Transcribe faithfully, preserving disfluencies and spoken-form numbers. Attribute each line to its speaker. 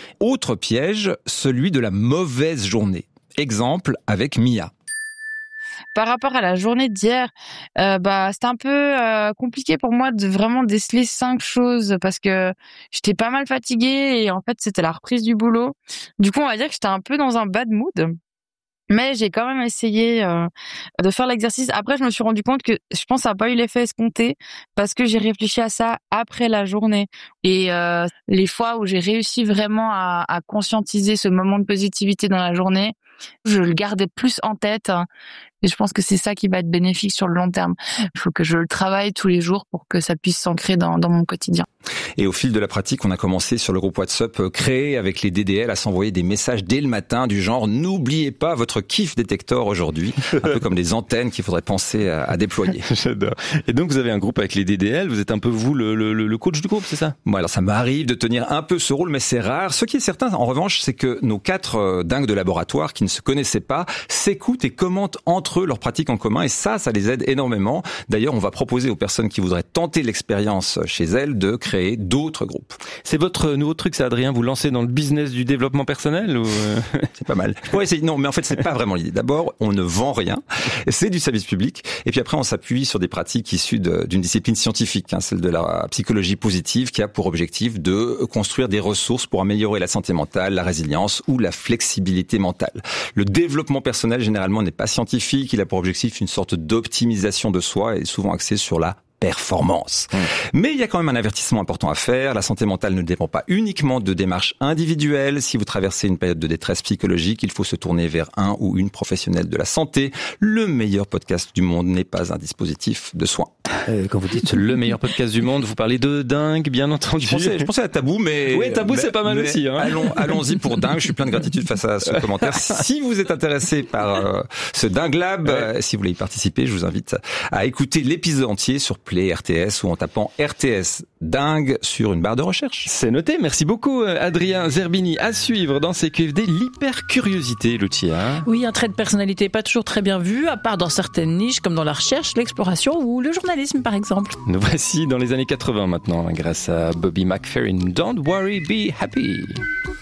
Speaker 1: Autre piège, celui de la mauvaise journée. Exemple avec Mia.
Speaker 2: Par rapport à la journée d'hier, euh, bah c'était un peu euh, compliqué pour moi de vraiment déceler cinq choses parce que j'étais pas mal fatiguée et en fait c'était la reprise du boulot. Du coup on va dire que j'étais un peu dans un bad mood. Mais j'ai quand même essayé euh, de faire l'exercice. Après, je me suis rendu compte que je pense que ça n'a pas eu l'effet escompté parce que j'ai réfléchi à ça après la journée. Et euh, les fois où j'ai réussi vraiment à, à conscientiser ce moment de positivité dans la journée, je le gardais plus en tête. Et je pense que c'est ça qui va être bénéfique sur le long terme. Il faut que je le travaille tous les jours pour que ça puisse s'ancrer dans, dans mon quotidien.
Speaker 1: Et au fil de la pratique, on a commencé sur le groupe WhatsApp créé avec les D D L à s'envoyer des messages dès le matin du genre « N'oubliez pas votre kiff détecteur aujourd'hui », un peu comme des antennes qu'il faudrait penser à, à déployer.
Speaker 3: J'adore. Et donc vous avez un groupe avec les D D L, vous êtes un peu vous le, le, le coach du groupe, c'est ça?
Speaker 1: Bon, alors ça m'arrive de tenir un peu ce rôle, mais c'est rare. Ce qui est certain, en revanche, c'est que nos quatre euh, dingues de laboratoire qui ne se connaissaient pas s'écoutent et commentent entre eux leurs pratiques en commun, et ça, ça les aide énormément. D'ailleurs, on va proposer aux personnes qui voudraient tenter l'expérience chez elles de créer d'autres groupes.
Speaker 3: C'est votre nouveau truc, ça, Adrien? Vous lancez dans le business du développement personnel ou...
Speaker 1: C'est pas mal. Ouais, c'est, non, mais en fait, c'est pas vraiment l'idée. D'abord, on ne vend rien. C'est du service public. Et puis après, on s'appuie sur des pratiques issues de, d'une discipline scientifique, hein, celle de la psychologie positive, qui a pour objectif de construire des ressources pour améliorer la santé mentale, la résilience ou la flexibilité mentale. Le développement personnel, généralement, n'est pas scientifique. Il a pour objectif une sorte d'optimisation de soi et souvent axé sur la performance. Mmh. Mais il y a quand même un avertissement important à faire. La santé mentale ne dépend pas uniquement de démarches individuelles. Si vous traversez une période de détresse psychologique, il faut se tourner vers un ou une professionnelle de la santé. Le meilleur podcast du monde n'est pas un dispositif de soins.
Speaker 3: Euh, quand vous dites le meilleur podcast du monde, vous parlez de dingue, bien entendu.
Speaker 1: Je pensais, je pensais à Tabou, mais...
Speaker 3: Oui, Tabou,
Speaker 1: mais,
Speaker 3: c'est pas mal aussi. Hein.
Speaker 1: Allons, allons-y pour dingue. Je suis plein de gratitude face à ce commentaire. Si vous êtes intéressé par euh, ce Dingue Lab, ouais. euh, si vous voulez y participer, je vous invite à écouter l'épisode entier sur Play R T S ou en tapant R T S Dingue sur une barre de recherche.
Speaker 3: C'est noté. Merci beaucoup, Adrien Zerbini. À suivre dans C Q F D, l'hypercuriosité, Lucia.
Speaker 4: Oui, un trait de personnalité pas toujours très bien vu, à part dans certaines niches comme dans la recherche, l'exploration ou le journalisme, par exemple.
Speaker 3: Nous voici dans les années quatre-vingts maintenant, grâce à Bobby McFerrin. Don't worry, be happy.